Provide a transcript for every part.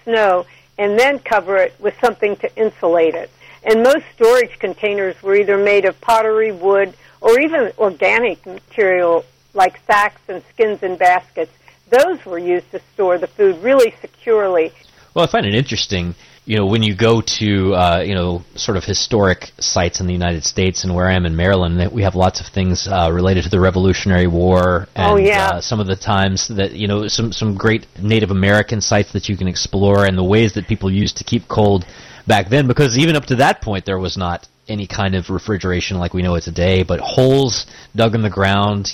snow, and then cover it with something to insulate it. And most storage containers were either made of pottery, wood, or even organic material like sacks and skins and baskets. Those were used to store the food really securely. Well, I find it interesting, when you go to, sort of historic sites in the United States, and where I am in Maryland, that we have lots of things related to the Revolutionary War, and some of the times that, some great Native American sites that you can explore, and the ways that people used to keep cold back then, because even up to that point there was not any kind of refrigeration like we know it today, but holes dug in the ground,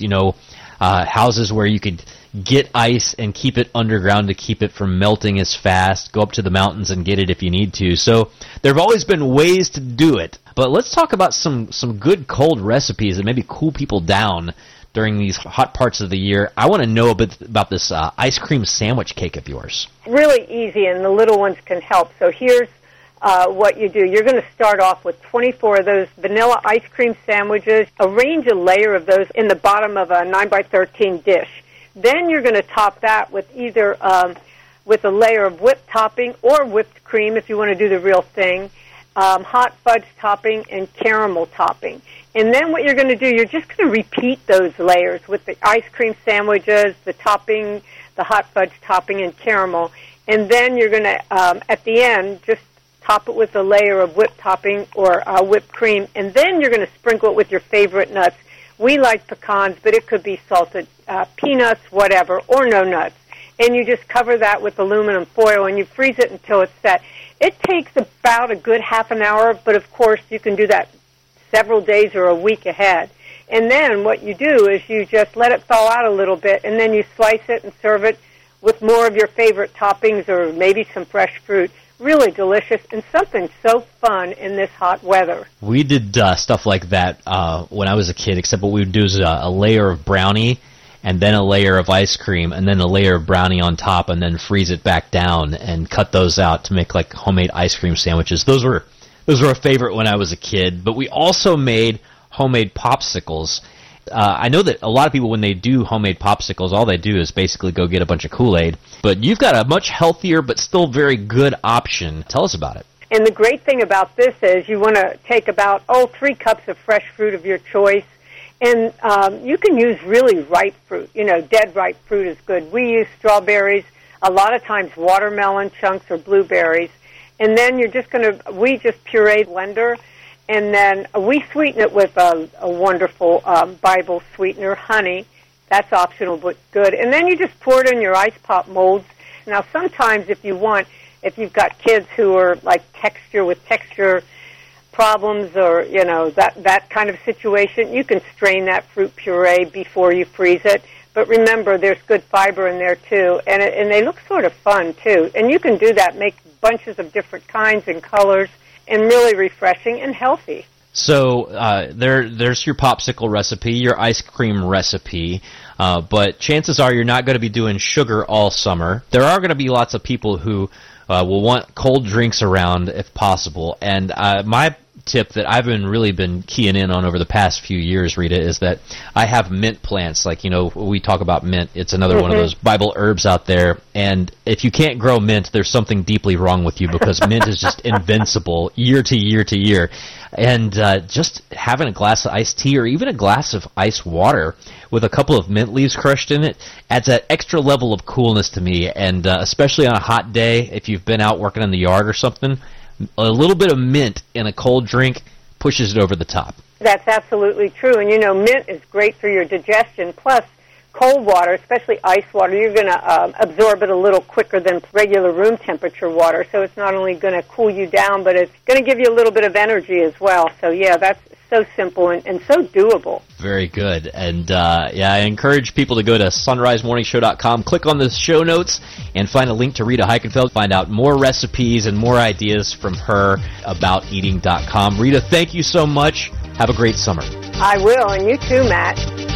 houses where you could get ice and keep it underground to keep it from melting as fast, go up to the mountains and get it if you need to. So there have always been ways to do it. But let's talk about some good cold recipes that maybe cool people down during these hot parts of the year. I want to know a bit about this ice cream sandwich cake of yours. Really easy, and the little ones can help. So here's what you do. You're going to start off with 24 of those vanilla ice cream sandwiches. Arrange a layer of those in the bottom of a 9x13 dish. Then you're going to top that with either with a layer of whipped topping or whipped cream if you want to do the real thing, hot fudge topping, and caramel topping. And then what you're going to do, you're just going to repeat those layers with the ice cream sandwiches, the topping, the hot fudge topping, and caramel. And then you're going to, at the end, just top it with a layer of whipped topping or whipped cream, and then you're going to sprinkle it with your favorite nuts. We like pecans, but it could be salted peanuts, whatever, or no nuts. And you just cover that with aluminum foil, and you freeze it until it's set. It takes about a good half an hour, but of course you can do that several days or a week ahead. And then what you do is you just let it thaw out a little bit, and then you slice it and serve it with more of your favorite toppings or maybe some fresh fruit. Really delicious, and something so fun in this hot weather. We did stuff like that when I was a kid, except what we would do is a layer of brownie, and then a layer of ice cream, and then a layer of brownie on top, and then freeze it back down and cut those out to make like homemade ice cream sandwiches. Those were a favorite when I was a kid. But we also made homemade popsicles. I know that a lot of people, when they do homemade popsicles, all they do is basically go get a bunch of Kool-Aid. But you've got a much healthier but still very good option. Tell us about it. And the great thing about this is you want to take about, 3 cups of fresh fruit of your choice. And you can use really ripe fruit. Dead ripe fruit is good. We use strawberries, a lot of times watermelon chunks or blueberries. And then we just puree blender. And then we sweeten it with a wonderful Bible sweetener, honey. That's optional but good. And then you just pour it in your ice pop molds. Now, sometimes if you've got kids who are like texture problems or, that kind of situation, you can strain that fruit puree before you freeze it. But remember, there's good fiber in there, too. And they look sort of fun, too. And you can do that, make bunches of different kinds and colors, and really refreshing and healthy. So there's your popsicle recipe, your ice cream recipe, but chances are you're not going to be doing sugar all summer. There are going to be lots of people who will want cold drinks around if possible, and my tip that I've really been keying in on over the past few years, Rita, is that I have mint plants. Like, we talk about mint. It's another one of those Bible herbs out there. And if you can't grow mint, there's something deeply wrong with you, because mint is just invincible year to year to year. And just having a glass of iced tea or even a glass of ice water with a couple of mint leaves crushed in it adds that extra level of coolness to me. And especially on a hot day, if you've been out working in the yard or something, a little bit of mint in a cold drink pushes it over the top. That's absolutely true. And, mint is great for your digestion. Plus, cold water, especially ice water, you're going to absorb it a little quicker than regular room temperature water. So it's not only going to cool you down, but it's going to give you a little bit of energy as well. So, yeah, that's so simple and so doable. Very good. And, I encourage people to go to sunrisemorningshow.com, click on the show notes, and find a link to Rita Heikenfeld. Find out more recipes and more ideas from her about eating.com. Rita, thank you so much. Have a great summer. I will, and you too, Matt.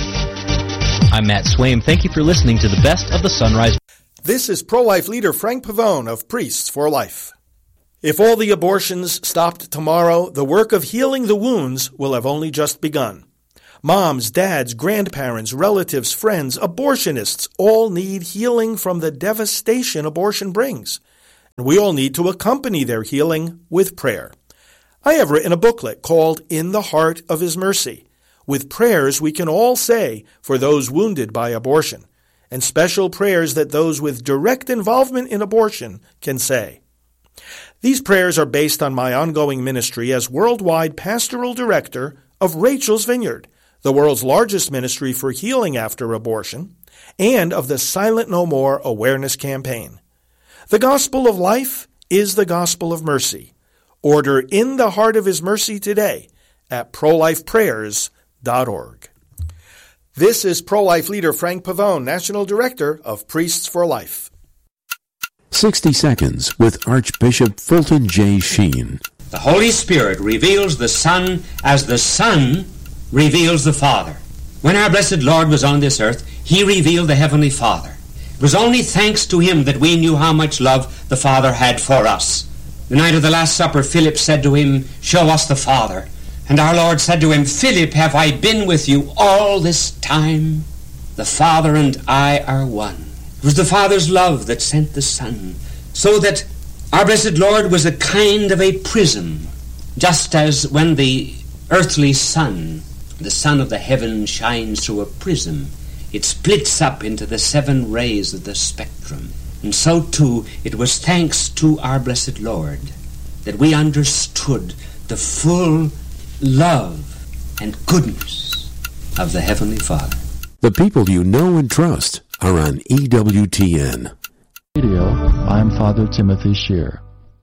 I'm Matt Swaim. Thank you for listening to the Best of the Sunrise. This is pro-life leader Frank Pavone of Priests for Life. If all the abortions stopped tomorrow, the work of healing the wounds will have only just begun. Moms, dads, grandparents, relatives, friends, abortionists all need healing from the devastation abortion brings. We all need to accompany their healing with prayer. I have written a booklet called In the Heart of His Mercy, with prayers we can all say for those wounded by abortion, and special prayers that those with direct involvement in abortion can say. These prayers are based on my ongoing ministry as worldwide pastoral director of Rachel's Vineyard, the world's largest ministry for healing after abortion, and of the Silent No More awareness campaign. The gospel of life is the gospel of mercy. Order In the Heart of His Mercy today at prolifeprayers.org. This is pro-life leader Frank Pavone, National Director of Priests for Life. 60 Seconds with Archbishop Fulton J. Sheen. The Holy Spirit reveals the Son as the Son reveals the Father. When our blessed Lord was on this earth, He revealed the Heavenly Father. It was only thanks to Him that we knew how much love the Father had for us. The night of the Last Supper, Philip said to Him, "Show us the Father." And our Lord said to him, "Philip, have I been with you all this time? The Father and I are one." It was the Father's love that sent the Son, so that our blessed Lord was a kind of a prism, just as when the earthly sun, the sun of the heaven, shines through a prism, it splits up into the 7 rays of the spectrum. And so, too, it was thanks to our blessed Lord that we understood the full love and goodness of the Heavenly Father. The people you know and trust are on EWTN. Radio, I'm Father Timothy Shear.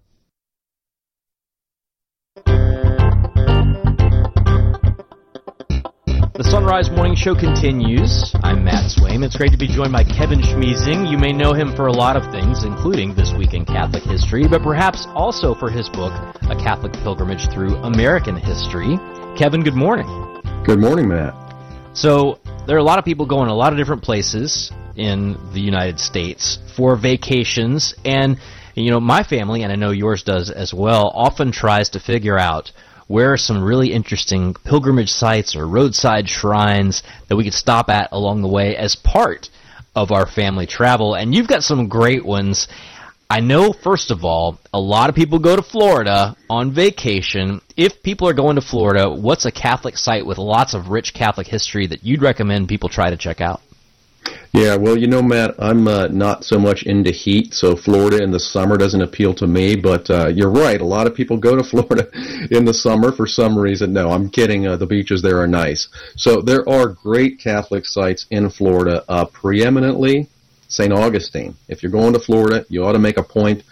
The Sunrise Morning Show continues. I'm Matt Swaim. It's great to be joined by Kevin Schmiesing. You may know him for a lot of things, including This Week in Catholic History, but perhaps also for his book, A Catholic Pilgrimage Through American History. Kevin, good morning. Good morning, Matt. So, there are a lot of people going a lot of different places in the United States for vacations, and, you know, my family, and I know yours does as well, often tries to figure out where are some really interesting pilgrimage sites or roadside shrines that we could stop at along the way as part of our family travel. And you've got some great ones. I know, first of all, a lot of people go to Florida on vacation. If people are going to Florida, what's a Catholic site with lots of rich Catholic history that you'd recommend people try to check out? Yeah, well, you know, Matt, I'm not so much into heat, so Florida in the summer doesn't appeal to me, but you're right. A lot of people go to Florida in the summer for some reason. No, I'm kidding. The beaches there are nice. So there are great Catholic sites in Florida, preeminently St. Augustine. If you're going to Florida, you ought to make a point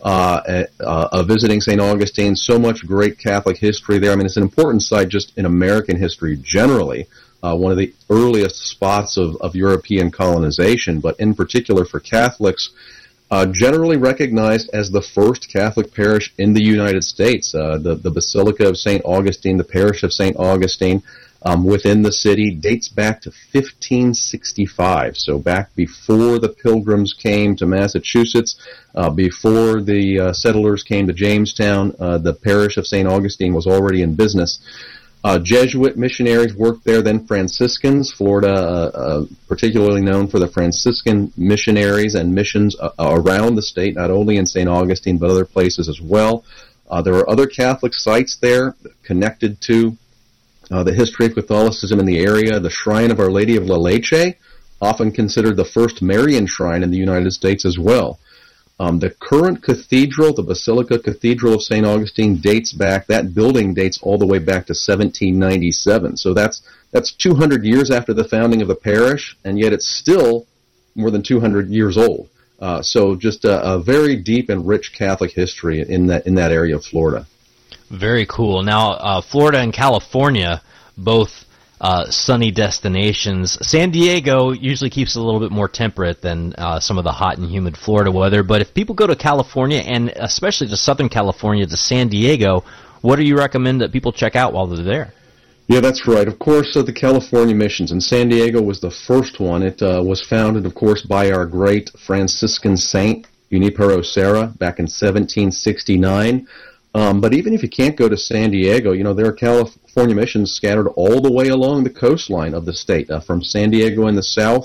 of visiting St. Augustine. So much great Catholic history there. I mean, it's an important site just in American history generally. One of the earliest spots of European colonization, but in particular for Catholics, generally recognized as the first Catholic parish in the United States. The Basilica of St. Augustine, the parish of St. Augustine, within the city dates back to 1565, so back before the Pilgrims came to Massachusetts, before the settlers came to Jamestown. The parish of St. Augustine was already in business. Jesuit missionaries worked there, then Franciscans. Florida, particularly known for the Franciscan missionaries and missions around the state, not only in St. Augustine, but other places as well. There are other Catholic sites there connected to the history of Catholicism in the area. The Shrine of Our Lady of La Leche, often considered the first Marian shrine in the United States as well. The current cathedral, the Basilica Cathedral of St. Augustine, that building dates all the way back to 1797. So that's 200 years after the founding of the parish, and yet it's still more than 200 years old. So just a very deep and rich Catholic history in that area of Florida. Very cool. Now, Florida and California, both sunny destinations. San Diego usually keeps it a little bit more temperate than some of the hot and humid Florida weather, but if people go to California, and especially to Southern California, to San Diego, what do you recommend that people check out while they're there? Yeah, that's right. Of course, the California missions, and San Diego was the first one. It was founded, of course, by our great Franciscan saint, Junipero Serra, back in 1769. But even if you can't go to San Diego, you know, there are California missions scattered all the way along the coastline of the state, from San Diego in the south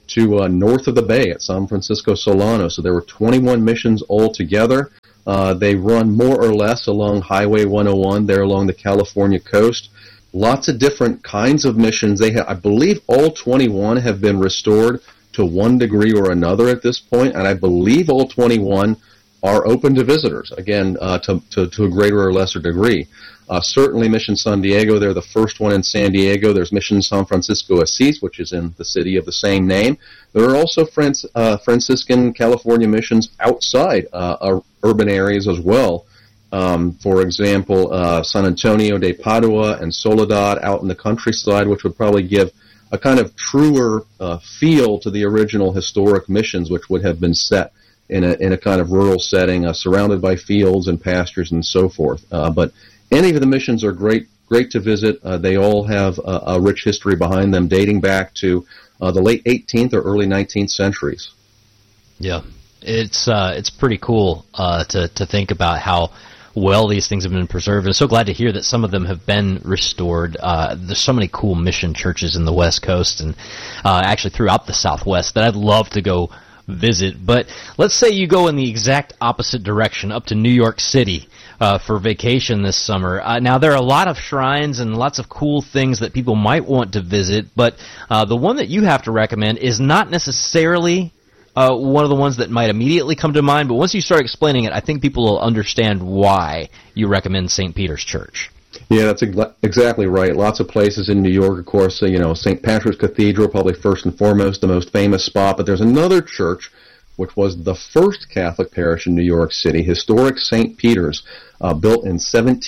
to north of the bay at San Francisco Solano. So there were 21 missions altogether. They run more or less along Highway 101 there along the California coast. Lots of different kinds of missions. I believe all 21 have been restored to one degree or another at this point, and I believe all 21 are open to visitors, again, to a greater or lesser degree. Certainly Mission San Diego, they're the first one in San Diego. There's Mission San Francisco Assis, which is in the city of the same name. There are also Franciscan California missions outside urban areas as well. For example, San Antonio de Padua and Soledad out in the countryside, which would probably give a kind of truer feel to the original historic missions, which would have been set in a kind of rural setting, surrounded by fields and pastures and so forth. But any of the missions are great to visit. They all have a rich history behind them, dating back to the late 18th or early 19th centuries. Yeah, it's pretty cool to think about how well these things have been preserved. I'm so glad to hear that some of them have been restored. There's so many cool mission churches in the West Coast and actually throughout the Southwest that I'd love to go visit. But let's say you go in the exact opposite direction, up to New York City for vacation this summer. Now, there are a lot of shrines and lots of cool things that people might want to visit, but the one that you have to recommend is not necessarily one of the ones that might immediately come to mind, but once you start explaining it, I think people will understand why you recommend St. Peter's Church. Yeah, that's exactly right. Lots of places in New York, of course, St. Patrick's Cathedral, probably first and foremost, the most famous spot, but there's another church which was the first Catholic parish in New York City, historic St. Peter's, built in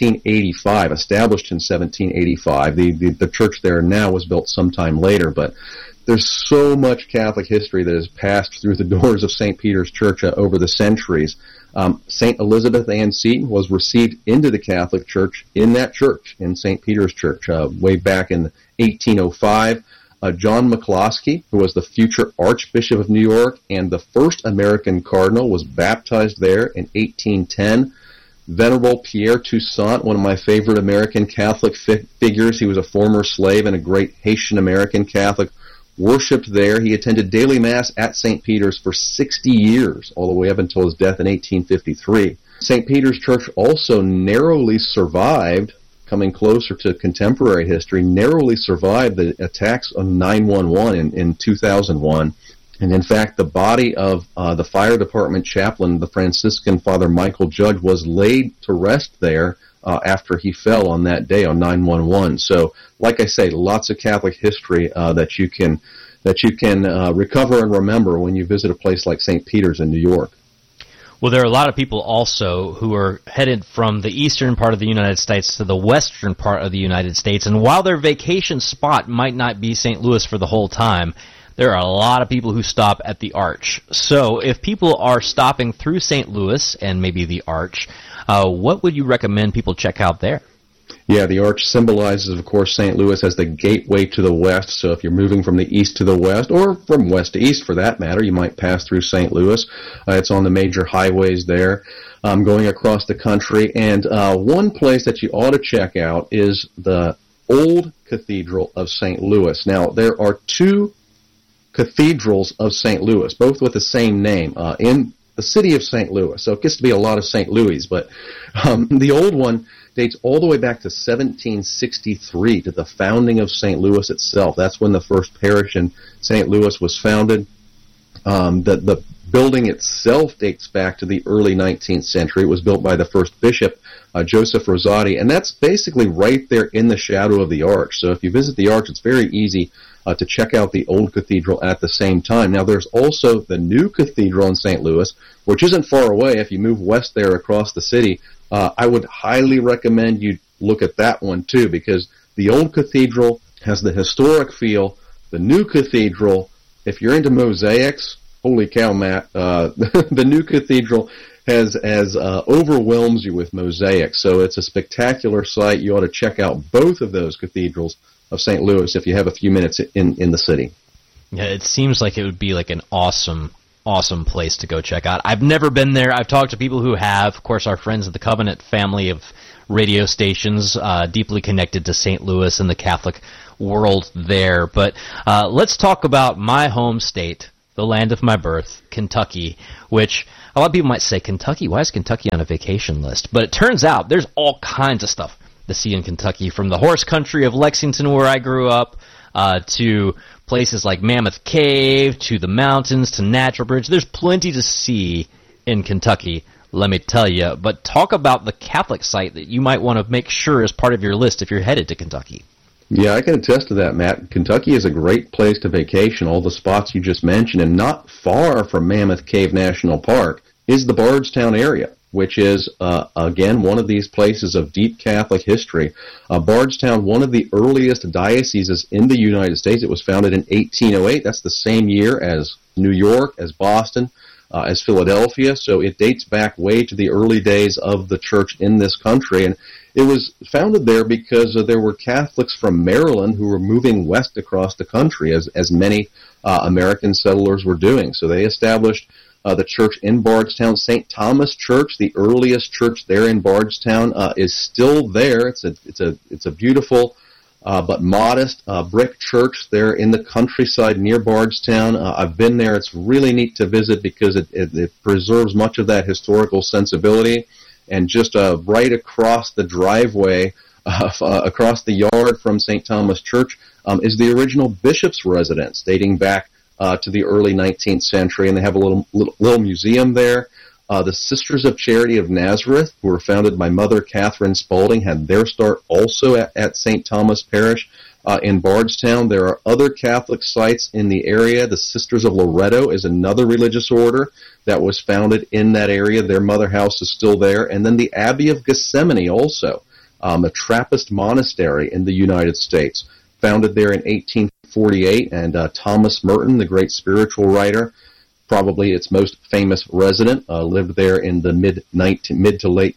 1785, established in 1785. The church there now was built sometime later, but there's so much Catholic history that has passed through the doors of St. Peter's Church over the centuries. St. Elizabeth Ann Seton was received into the Catholic Church in that church, in St. Peter's Church, way back in 1805. John McCloskey, who was the future Archbishop of New York and the first American cardinal, was baptized there in 1810. Venerable Pierre Toussaint, one of my favorite American Catholic figures, he was a former slave and a great Haitian-American Catholic, worshipped there. He attended daily Mass at St. Peter's for 60 years, all the way up until his death in 1853. St. Peter's Church also narrowly survived, coming closer to contemporary history, narrowly survived the attacks on 9/11 in 2001. And in fact, the body of the fire department chaplain, the Franciscan Father Michael Judge, was laid to rest there after he fell on that day on 9/11. So, like I say, lots of Catholic history that you can recover and remember when you visit a place like St. Peter's in New York. Well, there are a lot of people also who are headed from the eastern part of the United States to the western part of the United States, and while their vacation spot might not be St. Louis for the whole time, there are a lot of people who stop at the Arch. So if people are stopping through St. Louis and maybe the Arch, what would you recommend people check out there? Yeah, the Arch symbolizes, of course, St. Louis as the gateway to the west. So if you're moving from the east to the west, or from west to east for that matter, you might pass through St. Louis. It's on the major highways there, going across the country. And one place that you ought to check out is the Old Cathedral of St. Louis. Now, there are two cathedrals of St. Louis, both with the same name, in the city of St. Louis. So it gets to be a lot of St. Louis, but the old one dates all the way back to 1763, to the founding of St. Louis itself. That's when the first parish in St. Louis was founded. The building itself dates back to the early 19th century. It was built by the first bishop, Joseph Rosati, and that's basically right there in the shadow of the Arch. So if you visit the Arch, it's very easy to check out the old cathedral at the same time. Now, there's also the new cathedral in St. Louis, which isn't far away. If you move west there across the city, I would highly recommend you look at that one too, because the old cathedral has the historic feel. The new cathedral, if you're into mosaics, holy cow, Matt, the new cathedral has overwhelms you with mosaics. So it's a spectacular sight. You ought to check out both of those cathedrals of St. Louis if you have a few minutes in the city. Yeah, it seems like it would be like an awesome place to go check out. I've never been there. I've talked to people who have. Of course, our friends of the Covenant family have radio stations deeply connected to St. Louis and the Catholic world there. But let's talk about my home state, the land of my birth, Kentucky, which a lot of people might say, Kentucky? Why is Kentucky on a vacation list? But it turns out there's all kinds of stuff to see in Kentucky, from the horse country of Lexington, where I grew up, to places like Mammoth Cave, to the mountains, to Natural Bridge. There's plenty to see in Kentucky, let me tell you. But talk about the Catholic site that you might want to make sure is part of your list if you're headed to Kentucky. Yeah, I can attest to that, Matt. Kentucky is a great place to vacation, all the spots you just mentioned, and not far from Mammoth Cave National Park is the Bardstown area, which is, again, one of these places of deep Catholic history. Bardstown, one of the earliest dioceses in the United States. It was founded in 1808. That's the same year as New York, as Boston, as Philadelphia. So it dates back way to the early days of the church in this country. And it was founded there because there were Catholics from Maryland who were moving west across the country, as many American settlers were doing. So they established the church in Bardstown. St. Thomas Church, the earliest church there in Bardstown, is still there. It's a beautiful but modest brick church there in the countryside near Bardstown. I've been there. It's really neat to visit because it preserves much of that historical sensibility. And just right across the driveway, across the yard from St. Thomas Church, is the original bishop's residence, dating back to the early 19th century, and they have a little museum there. The Sisters of Charity of Nazareth, who were founded by Mother Catherine Spaulding, had their start also at St. Thomas Parish in Bardstown. There are other Catholic sites in the area. The Sisters of Loretto is another religious order that was founded in that area. Their mother house is still there. And then the Abbey of Gethsemani also, a Trappist monastery in the United States, founded there in 1848, and Thomas Merton, the great spiritual writer, probably its most famous resident, lived there in the mid to late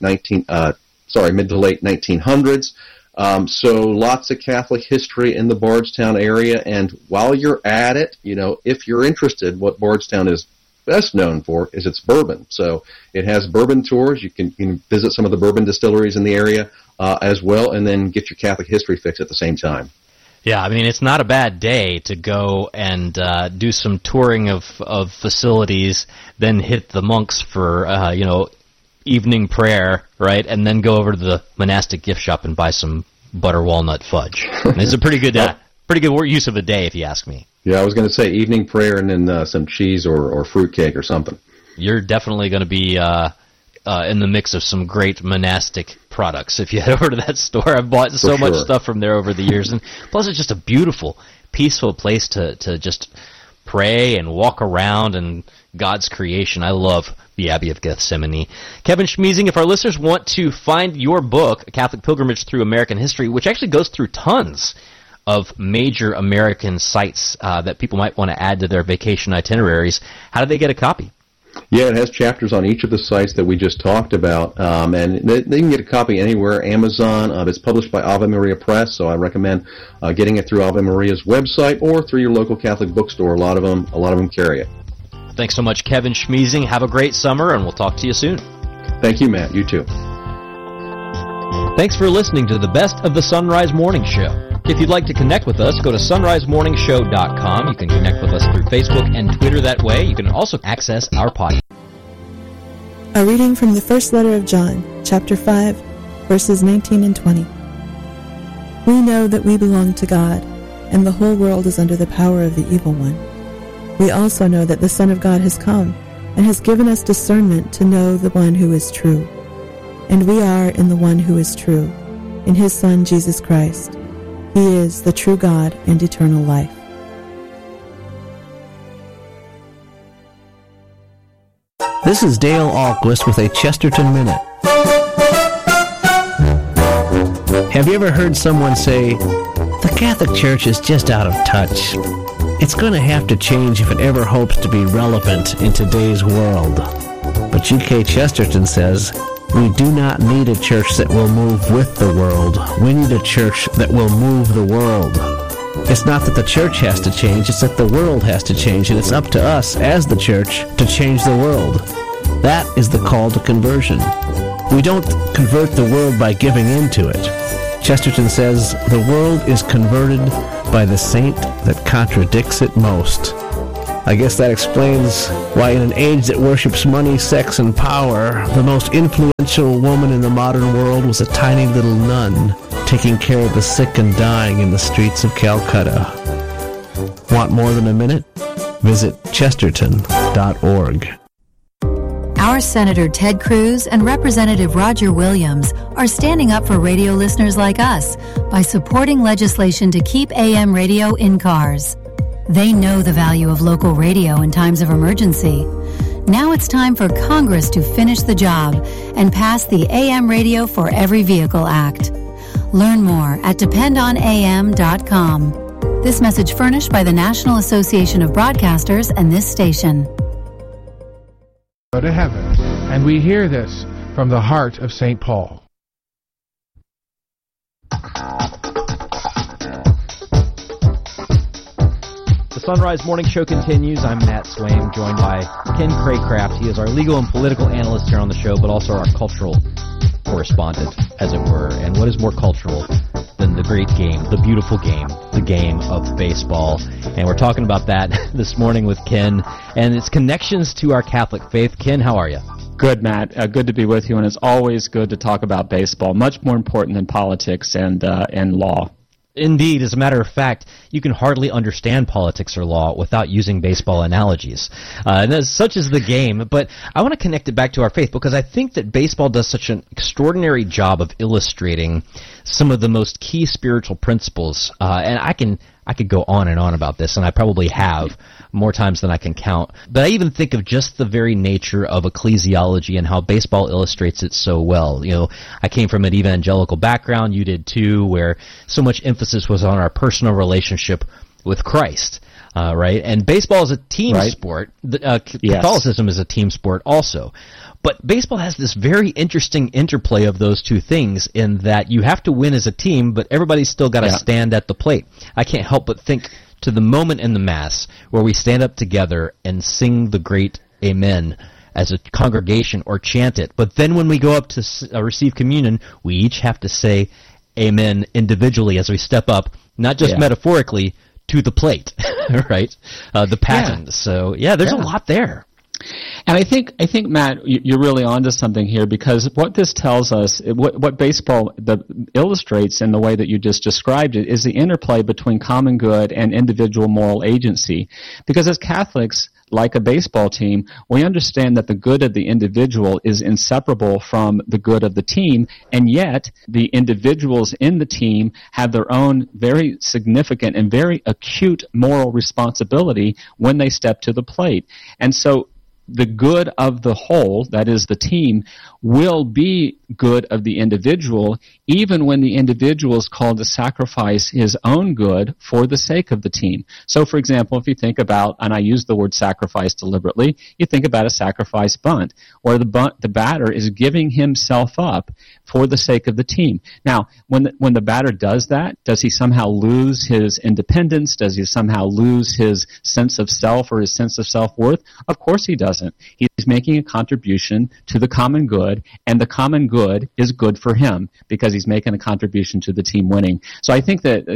1900s. So lots of Catholic history in the Bardstown area, and while you're at it, if you're interested, what Bardstown is best known for is its bourbon. So it has bourbon tours. You can visit some of the bourbon distilleries in the area as well, and then get your Catholic history fix at the same time. Yeah, I mean, it's not a bad day to go and do some touring of facilities, then hit the monks for, evening prayer, right, and then go over to the monastic gift shop and buy some butter walnut fudge. And it's a pretty good use of a day, if you ask me. Yeah, I was going to say evening prayer and then some cheese or fruitcake or something. You're definitely going to be in the mix of some great monastic products if you head over to that store. I've bought so much stuff from there over the years, and plus it's just a beautiful, peaceful place to just pray and walk around and God's creation. I love the Abbey of Gethsemani. Kevin Schmiesing, if our listeners want to find your book, A Catholic Pilgrimage Through American History, which actually goes through tons of major American sites that people might want to add to their vacation itineraries, how do they get a copy? Yeah, it has chapters on each of the sites that we just talked about, and they can get a copy anywhere. Amazon. It's published by Ave Maria Press, so I recommend getting it through Ave Maria's website or through your local Catholic bookstore. A lot of them carry it. Thanks so much, Kevin Schmiesing. Have a great summer, and we'll talk to you soon. Thank you, Matt. You too. Thanks for listening to the Best of the Sunrise Morning Show. If you'd like to connect with us, go to sunrisemorningshow.com. You can connect with us through Facebook and Twitter that way. You can also access our podcast. A reading from the first letter of John, chapter 5, verses 19 and 20. We know that we belong to God, and the whole world is under the power of the evil one. We also know that the Son of God has come, and has given us discernment to know the one who is true. And we are in the one who is true, in his Son Jesus Christ. He is the true God and eternal life. This is Dale Ahlquist with a Chesterton Minute. Have you ever heard someone say, "The Catholic Church is just out of touch. It's going to have to change if it ever hopes to be relevant in today's world"? But G.K. Chesterton says, we do not need a church that will move with the world. We need a church that will move the world. It's not that the church has to change, it's that the world has to change, and it's up to us as the church to change the world. That is the call to conversion. We don't convert the world by giving into it. Chesterton says, the world is converted by the saint that contradicts it most. I guess that explains why in an age that worships money, sex, and power, the most influential woman in the modern world was a tiny little nun taking care of the sick and dying in the streets of Calcutta. Want more than a minute? Visit chesterton.org. Our Senator Ted Cruz and Representative Roger Williams are standing up for radio listeners like us by supporting legislation to keep AM radio in cars. They know the value of local radio in times of emergency. Now it's time for Congress to finish the job and pass the AM Radio for Every Vehicle Act. Learn more at dependonam.com. This message furnished by the National Association of Broadcasters and this station. Go to heaven. And we hear this from the heart of St. Paul. The Sunrise Morning Show continues. I'm Matt Swaim, joined by Ken Craycraft. He is our legal and political analyst here on the show, but also our cultural correspondent, as it were. And what is more cultural than the great game, the beautiful game, the game of baseball? And we're talking about that this morning with Ken and its connections to our Catholic faith. Ken, how are you? Good, Matt. Good to be with you, and it's always good to talk about baseball. Much more important than politics and law. Indeed. As a matter of fact, you can hardly understand politics or law without using baseball analogies. And such is the game. But I want to connect it back to our faith because I think that baseball does such an extraordinary job of illustrating some of the most key spiritual principles. And I could go on and on about this, and I probably have more times than I can count. But I even think of just the very nature of ecclesiology and how baseball illustrates it so well. You know, I came from an evangelical background, you did too, where so much emphasis was on our personal relationship with Christ. Right? And baseball is a team sport. Catholicism is a team sport also. But baseball has this very interesting interplay of those two things in that you have to win as a team, but everybody's still got to stand at the plate. I can't help but think to the moment in the Mass where we stand up together and sing the great Amen as a congregation or chant it. But then when we go up to receive communion, we each have to say Amen individually as we step up, not just metaphorically, to the plate, right? The paten. So, there's a lot there. And I think Matt, you're really onto something here, because what this tells us, what baseball illustrates in the way that you just described it, is the interplay between common good and individual moral agency. Because as Catholics, like a baseball team, we understand that the good of the individual is inseparable from the good of the team, and yet the individuals in the team have their own very significant and very acute moral responsibility when they step to the plate. And so the good of the whole, that is the team, will be good of the individual, even when the individual is called to sacrifice his own good for the sake of the team. So, for example, if you think about, and I use the word sacrifice deliberately, you think about a sacrifice bunt, where the batter is giving himself up for the sake of the team. Now, when the batter does that, does he somehow lose his independence? Does he somehow lose his sense of self or his sense of self-worth? Of course he doesn't. He's making a contribution to the common good, and the common good is good for him because he's making a contribution to the team winning. So I think that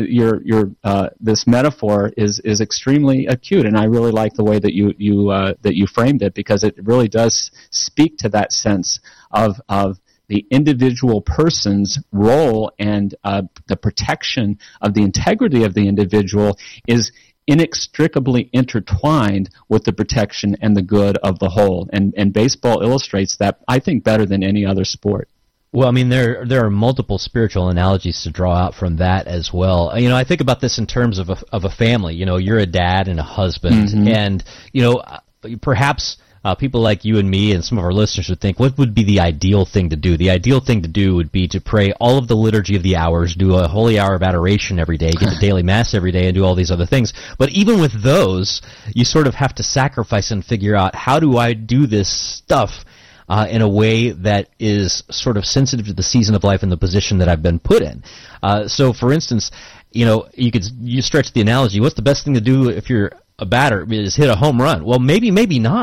this metaphor is extremely acute, and I really like the way that you framed it, because it really does speak to that sense of the individual person's role, and the protection of the integrity of the individual is inextricably intertwined with the protection and the good of the whole. And baseball illustrates that, I think, better than any other sport. Well, I mean, there are multiple spiritual analogies to draw out from that as well. You know, I think about this in terms of a family. You know, you're a dad and a husband, and, you know, perhaps people like you and me and some of our listeners would think, what would be the ideal thing to do? The ideal thing to do would be to pray all of the liturgy of the hours, do a holy hour of adoration every day, get to daily mass every day, and do all these other things. But even with those, you sort of have to sacrifice and figure out, how do I do this stuff in a way that is sort of sensitive to the season of life and the position that I've been put in. So, for instance, you know, you stretch the analogy. What's the best thing to do if you're a batter? Is hit a home run? Well, maybe not.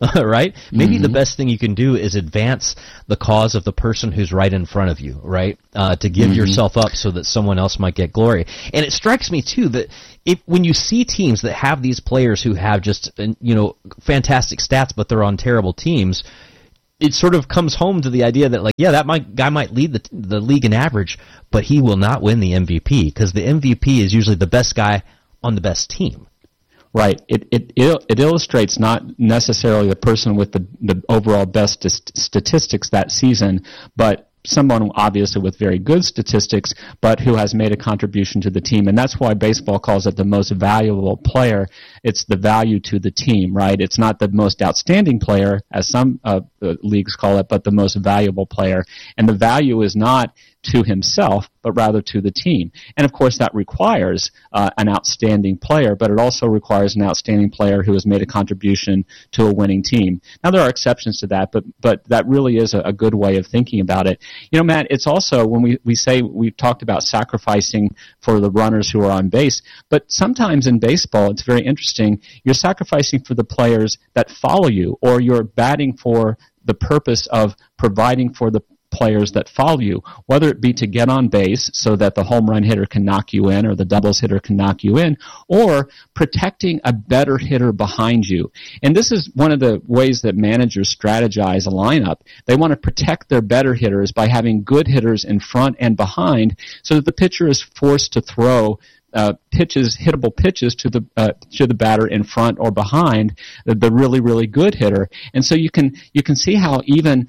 right? Maybe the best thing you can do is advance the cause of the person who's right in front of you, right? To give yourself up so that someone else might get glory. And it strikes me, too, that when you see teams that have these players who have just, fantastic stats, but they're on terrible teams, it sort of comes home to the idea that, like, yeah, guy might lead the league in average, but he will not win the MVP, because the MVP is usually the best guy on the best team. Right. It illustrates not necessarily the person with the overall best statistics that season, but someone obviously with very good statistics, but who has made a contribution to the team. And that's why baseball calls it the most valuable player. It's the value to the team, right? It's not the most outstanding player, as some leagues call it, but the most valuable player. And the value is not to himself, but rather to the team. And of course that requires an outstanding player, but it also requires an outstanding player who has made a contribution to a winning team. Now there are exceptions to that, but that really is a good way of thinking about it. Matt, it's also, when we say, we've talked about sacrificing for the runners who are on base, but sometimes in baseball, it's very interesting, you're sacrificing for the players that follow you, or you're batting for the purpose of providing for the players that follow you, whether it be to get on base so that the home run hitter can knock you in or the doubles hitter can knock you in, or protecting a better hitter behind you. And this is one of the ways that managers strategize a lineup. They want to protect their better hitters by having good hitters in front and behind, so that the pitcher is forced to throw hittable pitches to the batter in front or behind the really, really good hitter. And so you can see how even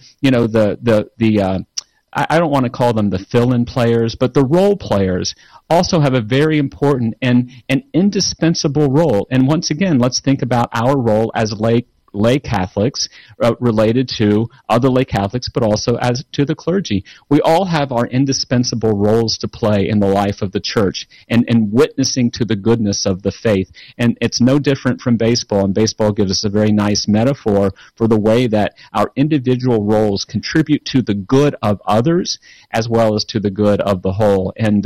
I don't want to call them the fill-in players, but the role players also have a very important and an indispensable role. And once again, let's think about our role as lay Catholics related to other lay Catholics, but also as to the clergy. We all have our indispensable roles to play in the life of the church and witnessing to the goodness of the faith. And it's no different from baseball, and baseball gives us a very nice metaphor for the way that our individual roles contribute to the good of others as well as to the good of the whole. And,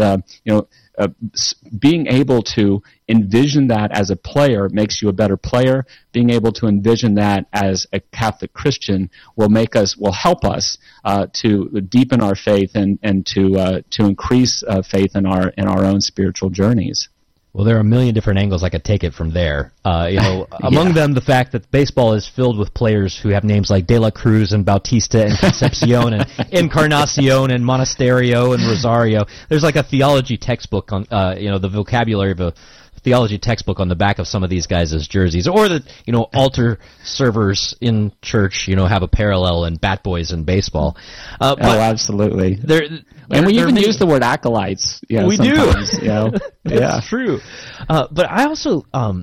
being able to envision that as a player makes you a better player. Being able to envision that as a Catholic Christian will help us to deepen our faith and to increase faith in our own spiritual journeys. Well, there are a million different angles I could take it from there. Among them, the fact that baseball is filled with players who have names like De La Cruz and Bautista and Concepcion and Encarnacion and Monasterio and Rosario. There's like a theology textbook on, the vocabulary of a theology textbook on the back of some of these guys' jerseys, or that altar servers in church have a parallel in bat boys in baseball. But absolutely. And we even use the word acolytes. We sometimes, do. That's true. But I also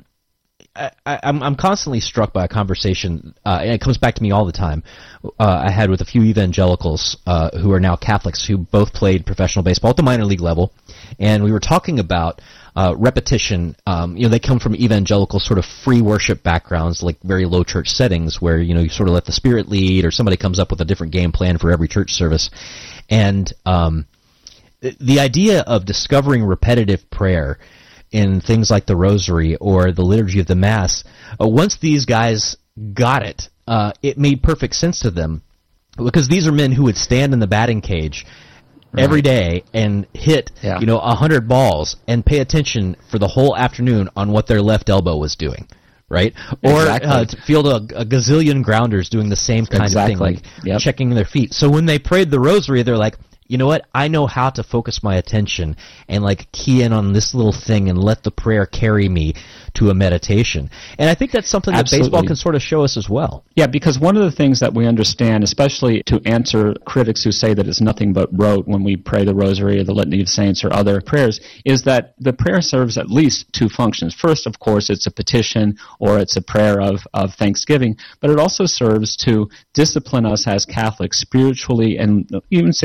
I'm constantly struck by a conversation, and it comes back to me all the time, I had with a few evangelicals who are now Catholics who both played professional baseball at the minor league level, and we were talking about repetition. They come from evangelical sort of free worship backgrounds, like very low church settings where, you sort of let the Spirit lead, or somebody comes up with a different game plan for every church service. And the idea of discovering repetitive prayer in things like the Rosary or the Liturgy of the Mass, once these guys got it, it made perfect sense to them, because these are men who would stand in the batting cage every day and hit 100 balls and pay attention for the whole afternoon on what their left elbow was doing, right? Or to field a gazillion grounders doing the same kind of thing, like checking their feet. So when they prayed the Rosary, they're like, you know what, I know how to focus my attention and like key in on this little thing and let the prayer carry me to a meditation. And I think that's something that baseball can sort of show us as well. Yeah, because one of the things that we understand, especially to answer critics who say that it's nothing but rote when we pray the Rosary or the Litany of Saints or other prayers, is that the prayer serves at least two functions. First, of course, it's a petition or it's a prayer of thanksgiving, but it also serves to discipline us as Catholics spiritually and even say liturgically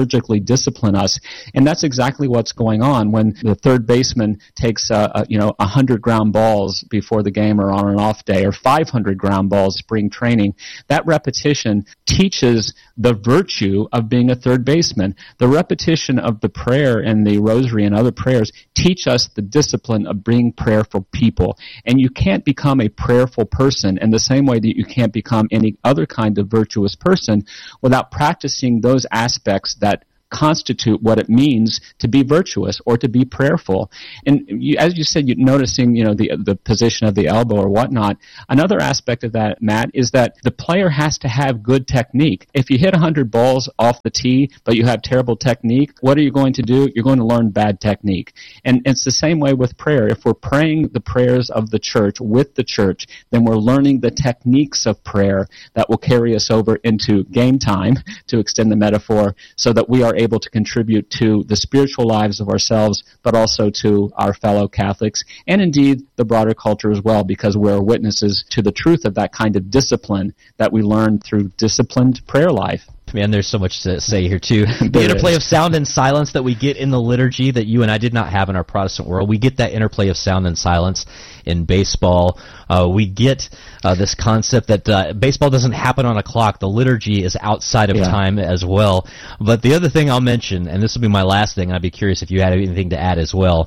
surgically discipline us. And that's exactly what's going on when the third baseman takes 100 ground balls before the game or on an off day, or 500 ground balls spring training. That repetition teaches the virtue of being a third baseman. The repetition of the prayer and the rosary and other prayers teach us the discipline of being prayerful people. And you can't become a prayerful person in the same way that you can't become any other kind of virtuous person without practicing those aspects that constitute what it means to be virtuous or to be prayerful. And as you said, you're noticing, the position of the elbow or whatnot. Another aspect of that, Matt, is that the player has to have good technique. If you hit 100 balls off the tee, but you have terrible technique, what are you going to do? You're going to learn bad technique. And it's the same way with prayer. If we're praying the prayers of the church with the church, then we're learning the techniques of prayer that will carry us over into game time, to extend the metaphor, so that we are able to contribute to the spiritual lives of ourselves, but also to our fellow Catholics, and indeed the broader culture as well, because we're witnesses to the truth of that kind of discipline that we learn through disciplined prayer life. Man, there's so much to say here, too. The interplay of sound and silence that we get in the liturgy that you and I did not have in our Protestant world. We get that interplay of sound and silence in baseball. We get this concept that baseball doesn't happen on a clock. The liturgy is outside of time as well. But the other thing I'll mention, and this will be my last thing, and I'd be curious if you had anything to add as well.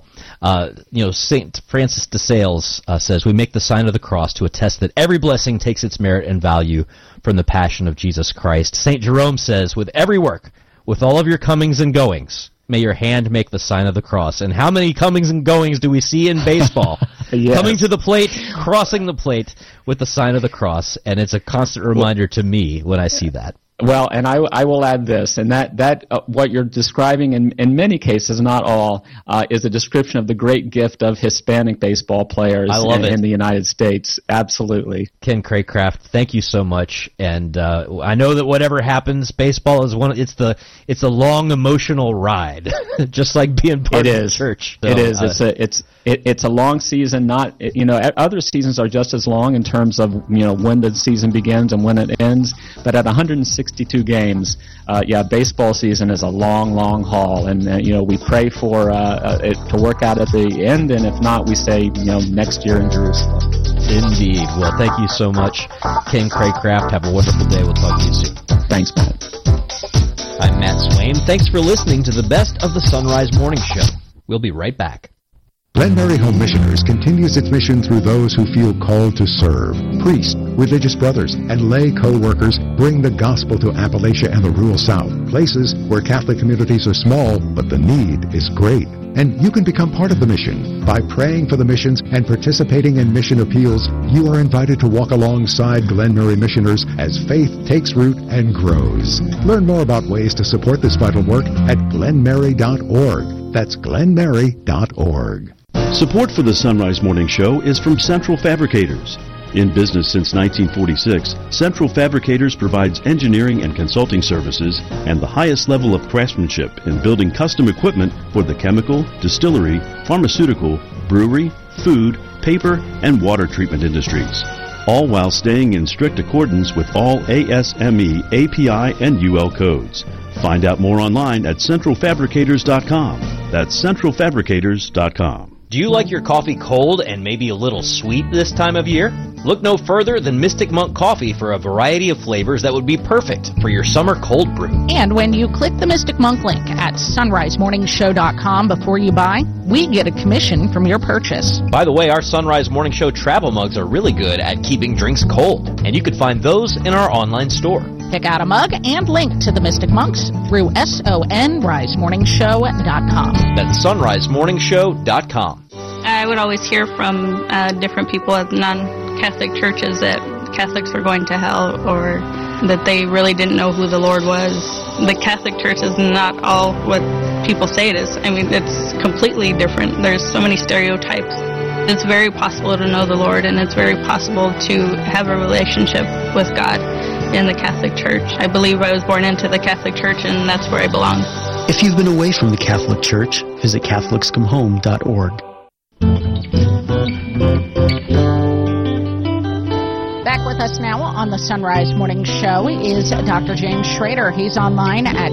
St. Francis de Sales says, "We make the sign of the cross to attest that every blessing takes its merit and value from the passion of Jesus Christ." St. Jerome says, "With every work, with all of your comings and goings, may your hand make the sign of the cross." And how many comings and goings do we see in baseball? Yes. Coming to the plate, crossing the plate with the sign of the cross, and it's a constant reminder to me when I see that. Well, and I will add this, and that what you're describing in many cases, not all, is a description of the great gift of Hispanic baseball players in the United States. Absolutely. Ken Craycraft, thank you so much. And I know that whatever happens, baseball is it's a long emotional ride, just like being part of the church. So, it is. It's a long season. Not other seasons are just as long in terms of when the season begins and when it ends. But at 162 games, baseball season is a long haul, and we pray for it to work out at the end, and if not, we say next year in Jerusalem. Indeed. Well, thank you so much, Ken Craycraft. Have a wonderful day. We'll talk to you soon. Thanks, Matt. I'm Matt Swain. Thanks for listening to the Best of the Sunrise Morning Show. We'll be right back. Glen Mary Home Missioners continues its mission through those who feel called to serve. Priests, religious brothers, and lay co-workers bring the gospel to Appalachia and the rural South, places where Catholic communities are small, but the need is great. And you can become part of the mission. By praying for the missions and participating in mission appeals, you are invited to walk alongside Glen Mary missioners as faith takes root and grows. Learn more about ways to support this vital work at glenmary.org. That's glenmary.org. Support for the Sunrise Morning Show is from Central Fabricators. In business since 1946, Central Fabricators provides engineering and consulting services and the highest level of craftsmanship in building custom equipment for the chemical, distillery, pharmaceutical, brewery, food, paper, and water treatment industries, all while staying in strict accordance with all ASME, API, and UL codes. Find out more online at centralfabricators.com. That's centralfabricators.com. Do you like your coffee cold and maybe a little sweet this time of year? Look no further than Mystic Monk Coffee for a variety of flavors that would be perfect for your summer cold brew. And when you click the Mystic Monk link at sunrisemorningshow.com before you buy, we get a commission from your purchase. By the way, our Sunrise Morning Show travel mugs are really good at keeping drinks cold, and you can find those in our online store. Pick out a mug and link to the Mystic Monks through sunrisemorningshow.com. That's sunrisemorningshow.com. I would always hear from different people at non-Catholic churches that Catholics were going to hell or that they really didn't know who the Lord was. The Catholic Church is not all what people say it is. I mean, it's completely different. There's so many stereotypes. It's very possible to know the Lord, and it's very possible to have a relationship with God in the Catholic Church. I believe I was born into the Catholic Church, and that's where I belong. If you've been away from the Catholic Church, visit CatholicsComeHome.org. Back with With us now on the Sunrise Morning Show is Dr. James Schrader. He's online at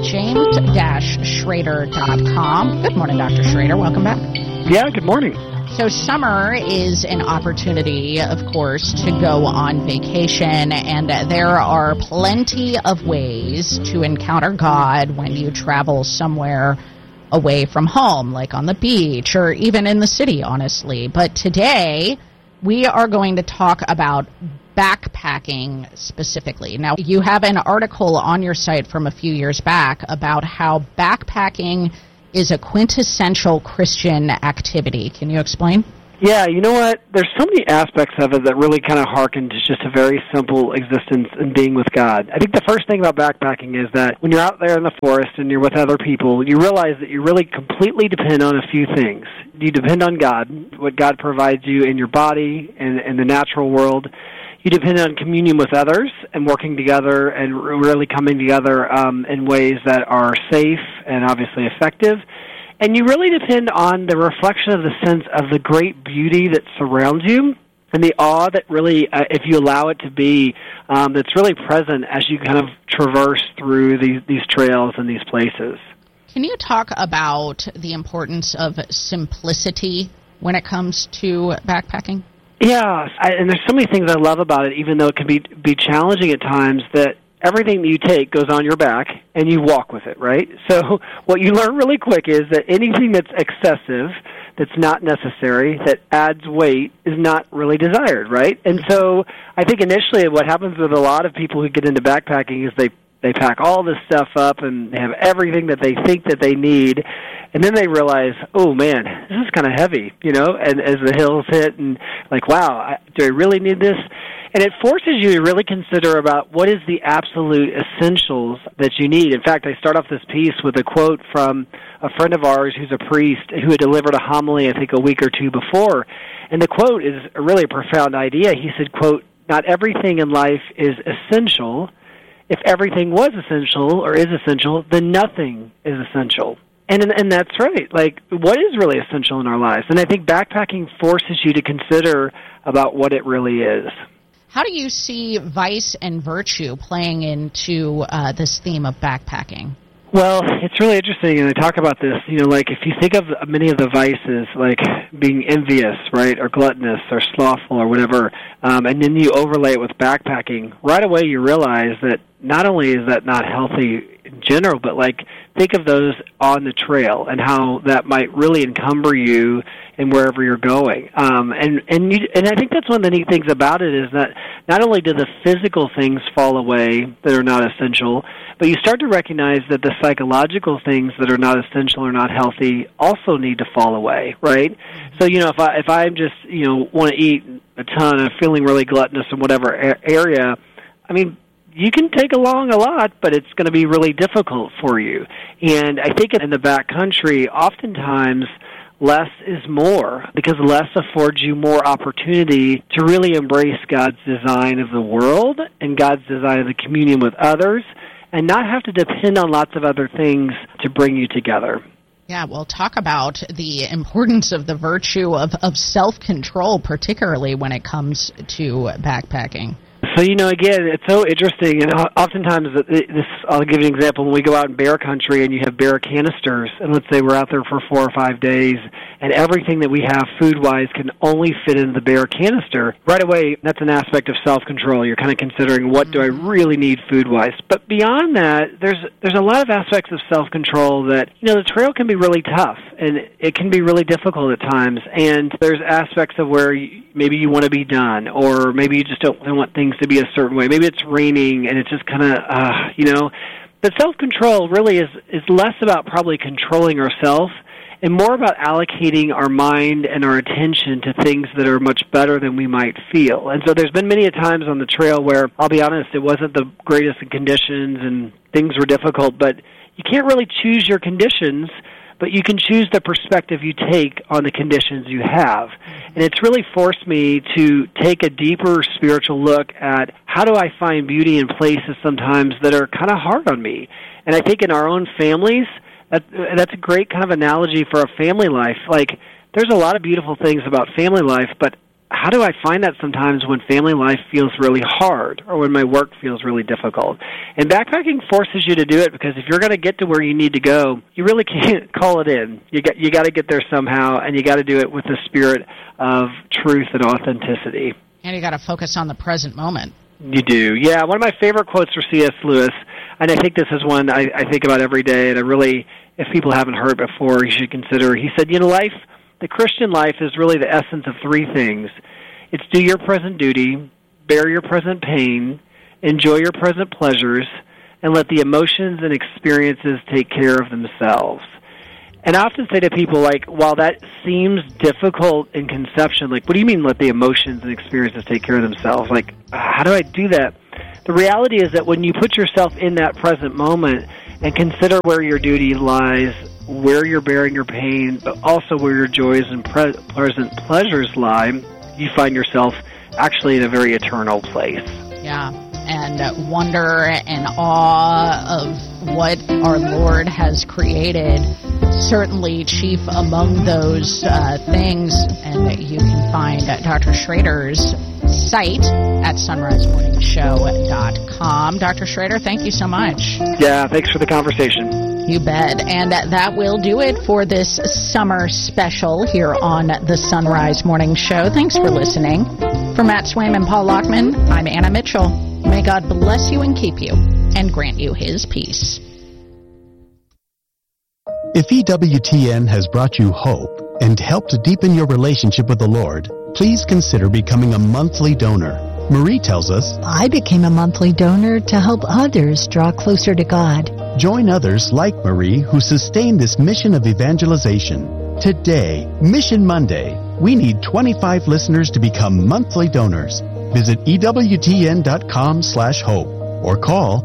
james-schrader.com. Good morning, Dr. Schrader. Welcome back. Yeah, good morning. So summer is an opportunity, of course, to go on vacation, and there are plenty of ways to encounter God when you travel somewhere away from home, like on the beach or even in the city, honestly. But today, we are going to talk about backpacking specifically. Now, you have an article on your site from a few years back about how backpacking is a quintessential Christian activity. Can you explain? Yeah, you know what? There's so many aspects of it that really kind of harken to just a very simple existence and being with God. I think the first thing about backpacking is that when you're out there in the forest and you're with other people, you realize that you really completely depend on a few things. You depend on God, what God provides you in your body and in the natural world. You depend on communion with others and working together and really coming together in ways that are safe and obviously effective. And you really depend on the reflection of the sense of the great beauty that surrounds you and the awe that really, if you allow it to be, that's really present as you kind of traverse through these trails and these places. Can you talk about the importance of simplicity when it comes to backpacking? Yeah, and there's so many things I love about it, even though it can be challenging at times, that everything that you take goes on your back and you walk with it, right? So what you learn really quick is that anything that's excessive, that's not necessary, that adds weight, is not really desired, right? And so I think initially what happens with a lot of people who get into backpacking is they pack all this stuff up and they have everything that they think that they need, and then they realize, oh man, this is kind of heavy, you know, and as the hills hit and like, wow, do I really need this? And it forces you to really consider about what is the absolute essentials that you need. In fact, I start off this piece with a quote from a friend of ours who's a priest who had delivered a homily, I think, a week or two before. And the quote is really a profound idea. He said, quote, "Not everything in life is essential. If everything was essential or is essential, then nothing is essential." And that's right. Like, what is really essential in our lives? And I think backpacking forces you to consider about what it really is. How do you see vice and virtue playing into this theme of backpacking? Well, it's really interesting, and I talk about this, you know, like if you think of many of the vices, like being envious, right, or gluttonous, or slothful, or whatever, and then you overlay it with backpacking, right away you realize that not only is that not healthy in general, but like think of those on the trail and how that might really encumber you in wherever you're going. And I think that's one of the neat things about it is that not only do the physical things fall away that are not essential, but you start to recognize that the psychological things that are not essential or not healthy also need to fall away, right? So, you know, if I'm just, you know, want to eat a ton and feeling really gluttonous in whatever area, I mean, you can take along a lot, but it's going to be really difficult for you. And I think in the backcountry, oftentimes less is more, because less affords you more opportunity to really embrace God's design of the world and God's design of the communion with others, and not have to depend on lots of other things to bring you together. Yeah, well, talk about the importance of the virtue of self-control, particularly when it comes to backpacking. So, you know, again, it's so interesting, and oftentimes, I'll give you an example. When we go out in bear country and you have bear canisters, and let's say we're out there for 4 or 5 days, and everything that we have food-wise can only fit into the bear canister, right away, that's an aspect of self-control. You're kind of considering, what do I really need food-wise? But beyond that, there's a lot of aspects of self-control that, you know, the trail can be really tough, and it can be really difficult at times, and there's aspects of where maybe you want to be done, or maybe you just don't want things to be a certain way. Maybe it's raining and it's just kind of, you know. But self-control really is less about probably controlling ourselves and more about allocating our mind and our attention to things that are much better than we might feel. And so there's been many a times on the trail where, I'll be honest, it wasn't the greatest of conditions and things were difficult, but you can't really choose your conditions, but you can choose the perspective you take on the conditions you have. And it's really forced me to take a deeper spiritual look at how do I find beauty in places sometimes that are kind of hard on me. And I think in our own families, that's a great kind of analogy for a family life. Like, there's a lot of beautiful things about family life, but how do I find that sometimes when family life feels really hard or when my work feels really difficult? And backpacking forces you to do it, because if you're going to get to where you need to go, you really can't call it in. You got to get there somehow, and you got to do it with the spirit of truth and authenticity. And you got to focus on the present moment. You do. Yeah, one of my favorite quotes for C.S. Lewis, and I think this is one I think about every day, and I really, if people haven't heard it before, you should consider. He said, life, the Christian life is really the essence of three things. It's do your present duty, bear your present pain, enjoy your present pleasures, and let the emotions and experiences take care of themselves. And I often say to people, while that seems difficult in conception, what do you mean let the emotions and experiences take care of themselves? How do I do that? The reality is that when you put yourself in that present moment and consider where your duty lies, where you're bearing your pain, but also where your joys and present pleasures lie, you find yourself actually in a very eternal place. Yeah, and wonder and awe of what our Lord has created. Certainly chief among those things, and you can find Dr. Schrader's site at sunrisemorningshow.com. Dr. Schrader, thank you so much. Yeah, thanks for the conversation. You bet. And that will do it for this summer special here on the Sunrise Morning Show. Thanks for listening. For Matt Swaim and Paul Lockman, I'm Anna Mitchell. May God bless you and keep you and grant you His peace. If EWTN has brought you hope and helped to deepen your relationship with the Lord, please consider becoming a monthly donor. Marie tells us, I became a monthly donor to help others draw closer to God. Join others like Marie who sustain this mission of evangelization. Today, Mission Monday, we need 25 listeners to become monthly donors. Visit EWTN.com/hope or call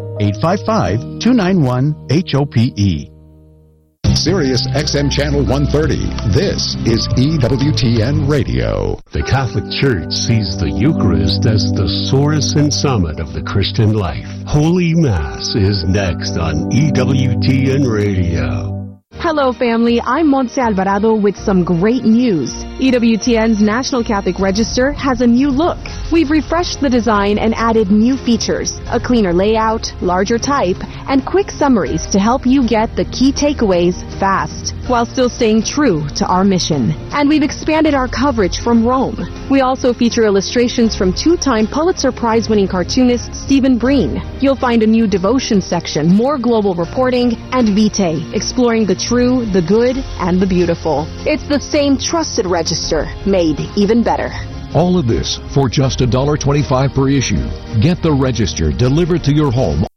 855-291-HOPE. Sirius XM Channel 130. This is EWTN Radio. The Catholic Church sees the Eucharist as the source and summit of the Christian life. Holy Mass is next on EWTN Radio. Hello, family. I'm Montse Alvarado with some great news. EWTN's National Catholic Register has a new look. We've refreshed the design and added new features, a cleaner layout, larger type, and quick summaries to help you get the key takeaways fast, while still staying true to our mission. And we've expanded our coverage from Rome. We also feature illustrations from two-time Pulitzer Prize-winning cartoonist Stephen Breen. You'll find a new devotion section, more global reporting, and Vitae, exploring the true, the good, and the beautiful. It's the same trusted register, made even better. All of this for just $1.25 per issue. Get the Register delivered to your home